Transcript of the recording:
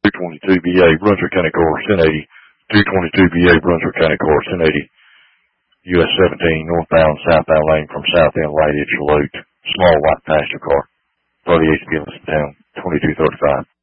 222BA, Brunswick County Car, 1080. 222BA, Brunswick County Car, 1080. US 17, northbound, southbound lane from south end light edge load. Small white passenger car. 38 Gillis town, 2235.